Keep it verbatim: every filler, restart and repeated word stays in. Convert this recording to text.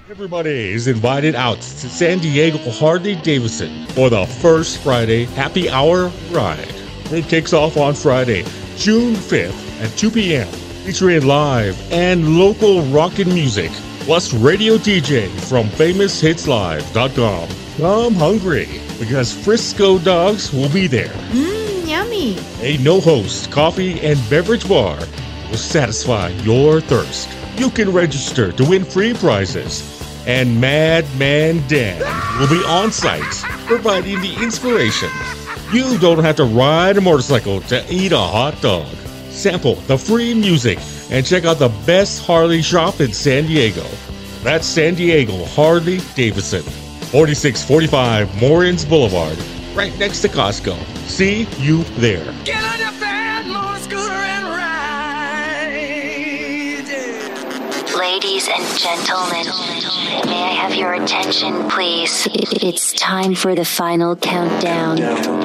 Everybody is invited out to San Diego Harley-Davidson for the first Friday happy hour ride. It kicks off on Friday, June fifth at two p.m. featuring live and local rockin' music, plus radio D J from famous hits live dot com. Come hungry, because Frisco Dogs will be there. Mmm, yummy. A no-host coffee and beverage bar will satisfy your thirst. You can register to win free prizes. And Madman Dan will be on site, providing the inspiration. You don't have to ride a motorcycle to eat a hot dog. Sample the free music and check out the best Harley shop in San Diego. That's San Diego Harley-Davidson, forty-six forty-five Morens Boulevard, right next to Costco. See you there. Get on your fan, motor scooter and ride. Yeah. Ladies and gentlemen, may I have your attention, please? It's time for the final countdown.